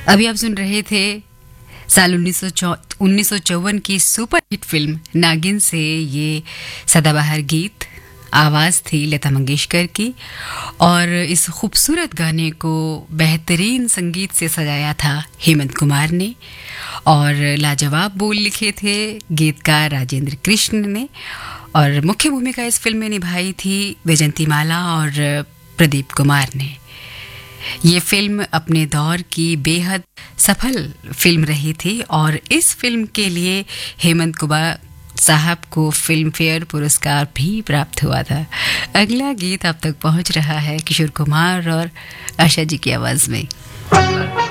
अभी आप सुन रहे थे साल 1954 की सुपर हिट फिल्म नागिन से ये सदाबहार गीत। आवाज़ थी लता मंगेशकर की और इस खूबसूरत गाने को बेहतरीन संगीत से सजाया था हेमंत कुमार ने और लाजवाब बोल लिखे थे गीतकार राजेंद्र कृष्ण ने और मुख्य भूमिका इस फिल्म में निभाई थी वैजंतीमाला और प्रदीप कुमार ने। ये फिल्म अपने दौर की बेहद सफल फिल्म रही थी और इस फिल्म के लिए हेमंत कुमार साहब को फिल्म फेयर पुरस्कार भी प्राप्त हुआ था। अगला गीत आप तक पहुंच रहा है किशोर कुमार और आशा जी की आवाज में।